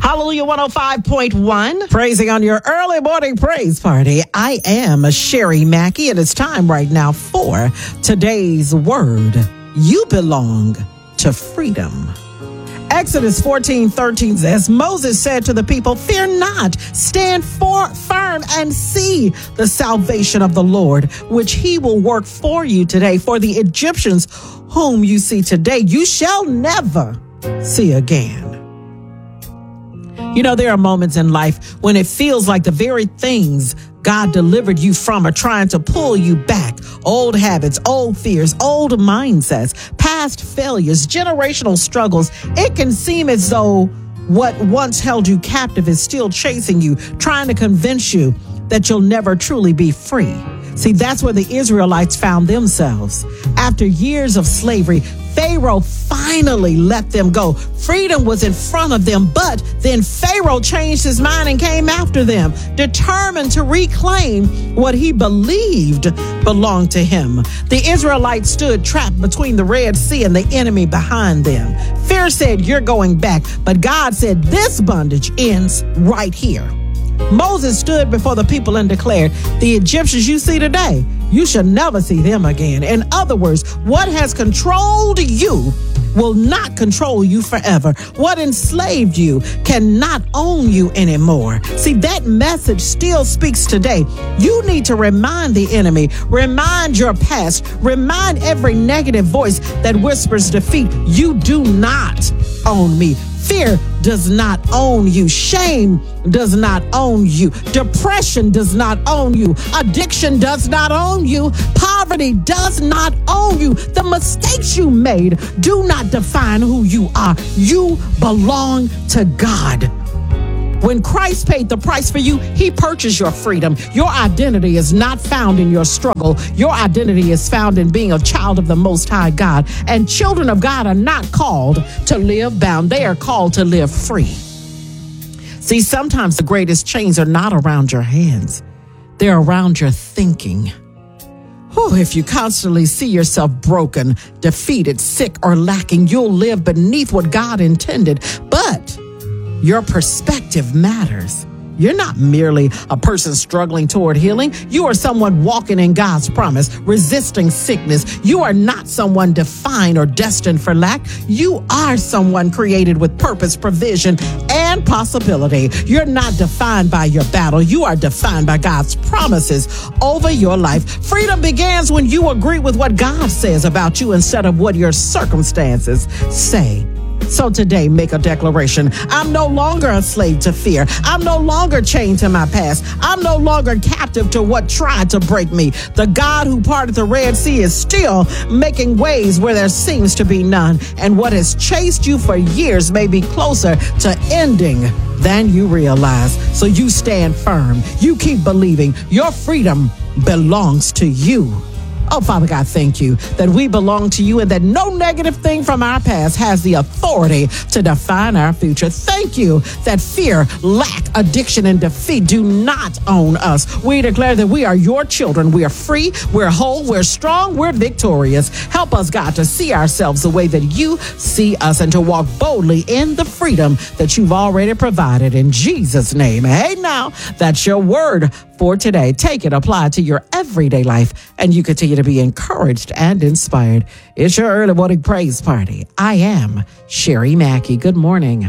Hallelujah 105.1. Praising on your early morning praise party. I am Sherry Mackey, and it's time right now for today's word. You belong to freedom. Exodus 14:13 says, Moses said to the people, fear not, stand firm and see the salvation of the Lord, which he will work for you today. For the Egyptians whom you see today, you shall never see again. You know, there are moments in life when it feels like the very things God delivered you from are trying to pull you back. Old habits, old fears, old mindsets, past failures, generational struggles. It can seem as though what once held you captive is still chasing you, trying to convince you that you'll never truly be free. See, that's where the Israelites found themselves. After years of slavery, Pharaoh finally let them go. Freedom was in front of them, but then Pharaoh changed his mind and came after them, determined to reclaim what he believed belonged to him. The Israelites stood trapped between the Red Sea and the enemy behind them. Fear said, you're going back, but God said, this bondage ends right here. Moses stood before the people and declared, the Egyptians you see today, you shall never see them again. In other words, what has controlled you will not control you forever. What enslaved you cannot own you anymore. See, that message still speaks today. You need to remind the enemy, remind your past, remind every negative voice that whispers defeat. You do not own me. Fear does not own you. Shame does not own you. Depression does not own you. Addiction does not own you. Poverty does not own you. The mistakes you made do not define who you are. You belong to God. When Christ paid the price for you, he purchased your freedom. Your identity is not found in your struggle. Your identity is found in being a child of the Most High God. And children of God are not called to live bound. They are called to live free. See, sometimes the greatest chains are not around your hands. They're around your thinking. If you constantly see yourself broken, defeated, sick, or lacking, you'll live beneath what God intended. But your perspective matters. You're not merely a person struggling toward healing. You are someone walking in God's promise, resisting sickness. You are not someone defined or destined for lack. You are someone created with purpose, provision, and possibility. You're not defined by your battle. You are defined by God's promises over your life. Freedom begins when you agree with what God says about you instead of what your circumstances say. So today, make a declaration. I'm no longer a slave to fear. I'm no longer chained to my past. I'm no longer captive to what tried to break me. The God who parted the Red Sea is still making ways where there seems to be none. And what has chased you for years may be closer to ending than you realize. So you stand firm. You keep believing. Your freedom belongs to you. Oh, Father God, thank you that we belong to you and that no negative thing from our past has the authority to define our future. Thank you that fear, lack, addiction, and defeat do not own us. We declare that we are your children. We are free, we're whole, we're strong, we're victorious. Help us, God, to see ourselves the way that you see us and to walk boldly in the freedom that you've already provided. In Jesus' name. Hey, now, that's your word for today. Take it, apply it to your everyday life, and you continue to be encouraged and inspired. It's your early morning praise party. I am Sherry Mackey. Good morning.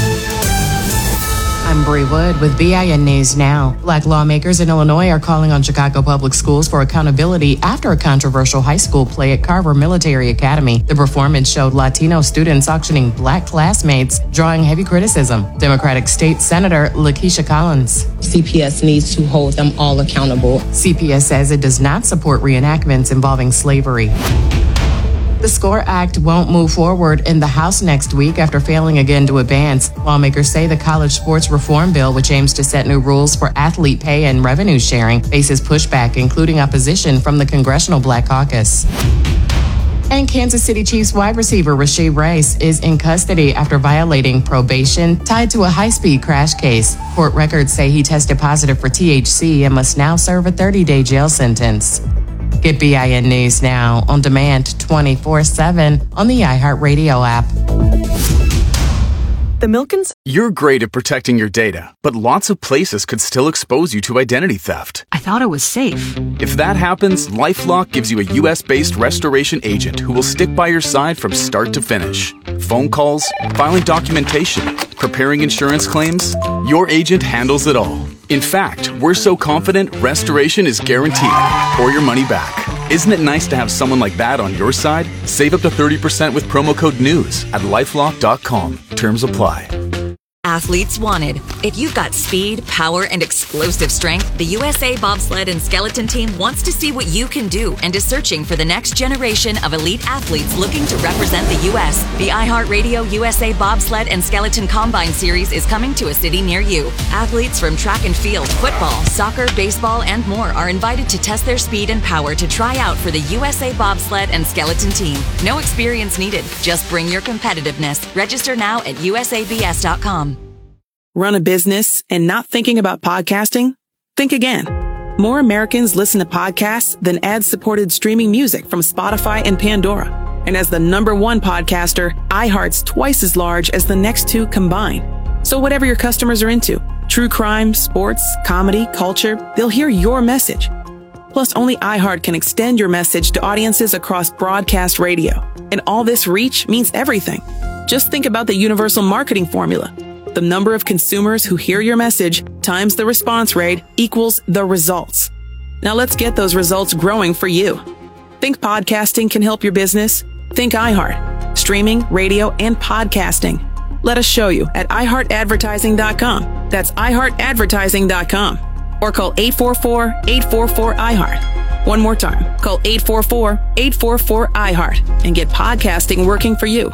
I'm Bree Wood with BIN News Now. Black lawmakers in Illinois are calling on Chicago Public Schools for accountability after a controversial high school play at Carver Military Academy. The performance showed Latino students auctioning black classmates, drawing heavy criticism. Democratic State Senator Lakeisha Collins. CPS needs to hold them all accountable. CPS says it does not support reenactments involving slavery. The SCORE Act won't move forward in the House next week after failing again to advance. Lawmakers say the college sports reform bill, which aims to set new rules for athlete pay and revenue sharing, faces pushback, including opposition from the Congressional Black Caucus. And Kansas City Chiefs wide receiver Rashee Rice is in custody after violating probation tied to a high-speed crash case. Court records say he tested positive for THC and must now serve a 30-day jail sentence. Get BIN News Now on demand 24/7 on the iHeartRadio app. The Milkins? You're great at protecting your data, but lots of places could still expose you to identity theft. I thought it was safe. If that happens, LifeLock gives you a U.S.-based restoration agent who will stick by your side from start to finish. Phone calls, filing documentation, preparing insurance claims, your agent handles it all. In fact, we're so confident restoration is guaranteed or your money back. Isn't it nice to have someone like that on your side? Save up to 30% with promo code NEWS at LifeLock.com. Terms apply. Athletes wanted. If you've got speed, power, and explosive strength, the USA Bobsled and Skeleton Team wants to see what you can do and is searching for the next generation of elite athletes looking to represent the U.S. The iHeartRadio USA Bobsled and Skeleton Combine Series is coming to a city near you. Athletes from track and field, football, soccer, baseball, and more are invited to test their speed and power to try out for the USA Bobsled and Skeleton Team. No experience needed. Just bring your competitiveness. Register now at usabs.com. Run a business and not thinking about podcasting? Think again. More Americans listen to podcasts than ad-supported streaming music from Spotify and Pandora. And as the #1 podcaster, iHeart's twice as large as the next two combined. So whatever your customers are into, true crime, sports, comedy, culture, they'll hear your message. Plus, only iHeart can extend your message to audiences across broadcast radio. And all this reach means everything. Just think about the universal marketing formula. The number of consumers who hear your message times the response rate equals the results. Now let's get those results growing for you. Think podcasting can help your business? Think iHeart. Streaming, radio, and podcasting. Let us show you at iHeartAdvertising.com. That's iHeartAdvertising.com. Or call 844-844-iHeart. One more time. Call 844-844-iHeart and get podcasting working for you.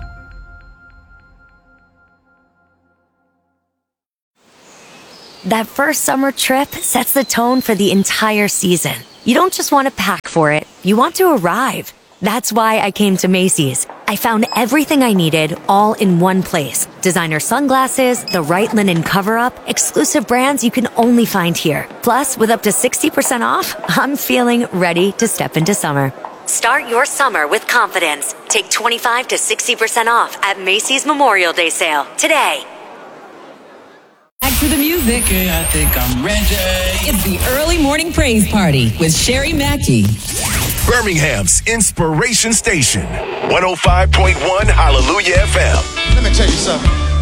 That first summer trip sets the tone for the entire season. You don't just want to pack for it, you want to arrive. That's why I came to Macy's. I found everything I needed all in one place. Designer sunglasses, the right linen cover-up, exclusive brands you can only find here. Plus, with up to 60% off, I'm feeling ready to step into summer. Start your summer with confidence. Take 25 to 60% off at Macy's Memorial Day sale today. Back to the music. Okay, I think I'm ready. It's the Early Morning Praise Party with Sherry Mackey. Birmingham's Inspiration Station, 105.1 Hallelujah FM. Let me tell you something.